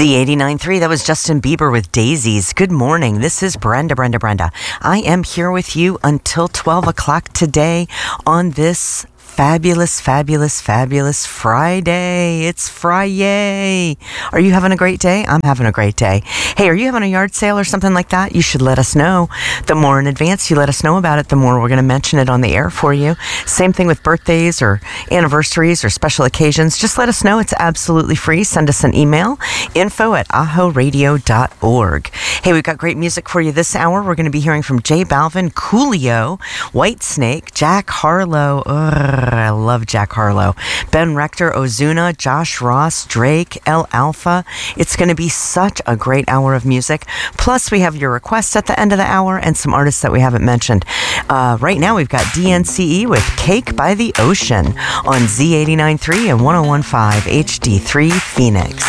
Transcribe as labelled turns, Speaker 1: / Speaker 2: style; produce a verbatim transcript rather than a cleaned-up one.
Speaker 1: Z eighty-nine point three, that was Justin Bieber with Daisies. Good morning. This is Brenda, Brenda, Brenda. I am here with you until twelve o'clock today on this fabulous, fabulous, fabulous Friday. It's Friday. Are you having a great day? I'm having a great day. Hey, are you having a yard sale or something like that? You should let us know. The more in advance you let us know about it, the more we're going to mention it on the air for you. Same thing with birthdays or anniversaries or special occasions. Just let us know. It's absolutely free. Send us an email, info at aho radio dot org. Hey, we've got great music for you this hour. We're going to be hearing from J Balvin, Coolio, Whitesnake, Jack Harlow. Ugh. I love Jack Harlow. Ben Rector, Ozuna, Josh Ross, Drake, El Alpha. It's going to be such a great hour of music. Plus, we have your requests at the end of the hour and some artists that we haven't mentioned. Uh, right now, we've got D N C E with Cake by the Ocean on Z eighty-nine point three and one oh one point five H D three Phoenix.